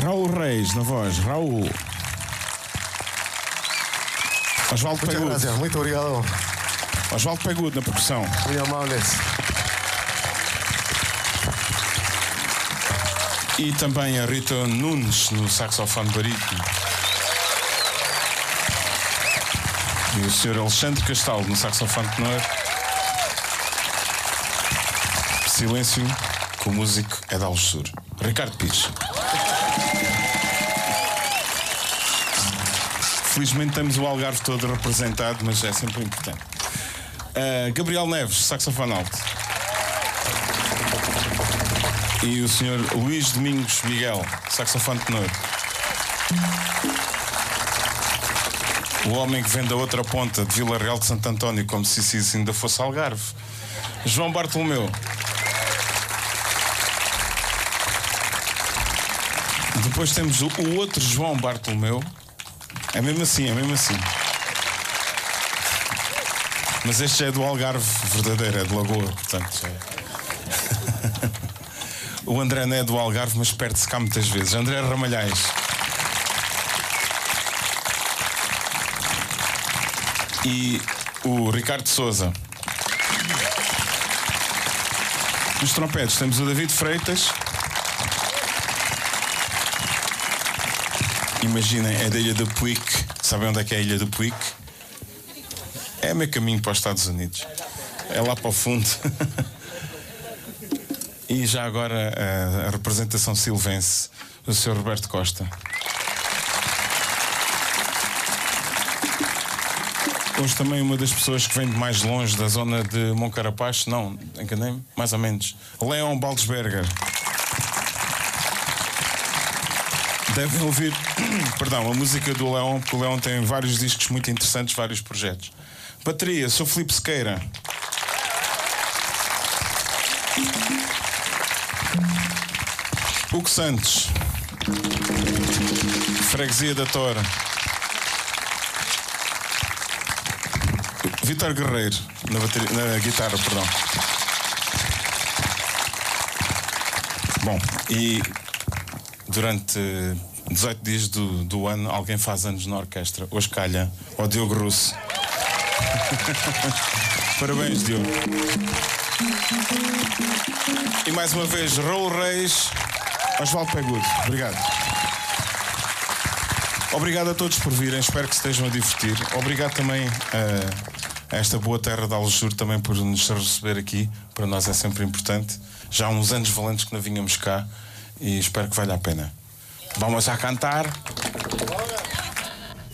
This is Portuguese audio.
Raul Reis na voz, Raul. Osvaldo Pegudo. Gracias, muito obrigado. Osvaldo Pegudo na percussão. Muito amables. E também a Rita Nunes no saxofone barítono. E o Sr. Alexandre Castaldo no saxofone tenor. Silêncio, que o músico é da Algesur. Ricardo Pires. Felizmente temos o Algarve todo representado, mas é sempre importante. Gabriel Neves, saxofone alto. E o Sr. Luís Domingos Miguel, saxofone tenor. O homem que vem da outra ponta de Vila Real de Santo António, como se isso ainda fosse Algarve. João Bartolomeu. Depois temos o outro João Bartolomeu. É mesmo assim, é mesmo assim. Mas este já é do Algarve verdadeiro, é de Lagoa, portanto já é. O André não é do Algarve, mas perde-se cá muitas vezes. André Ramalhais. E o Ricardo Souza. Nos trompetes temos o David Freitas. Imaginem, é da Ilha do Puig. Sabem onde é que é a Ilha do Puig? É meio caminho para os Estados Unidos. É lá para o fundo. E já agora a representação silvense do Sr. Roberto Costa. Hoje também uma das pessoas que vem de mais longe, da zona de Moncarapacho, não, enganei-me, mais ou menos, Leon Baldesberger. Devem ouvir, perdão, a música do Leon, porque o Leon tem vários discos muito interessantes, vários projetos. Bateria, Sr. Filipe Sequeira. Hugo Santos. Freguesia da Tora. Vítor Guerreiro na guitarra, perdão. Bom, e durante 18 dias do ano alguém faz anos na orquestra. Hoje calha ao Diogo Russo. Parabéns, Diogo. E mais uma vez, Raul Reis, Osvaldo Pegudo. Obrigado. Obrigado a todos por virem, espero que se estejam a divertir. Obrigado também a esta boa terra de Algesur também por nos receber aqui. Para nós é sempre importante. Já há uns anos valentes que não vínhamos cá e espero que valha a pena. Vamos a cantar.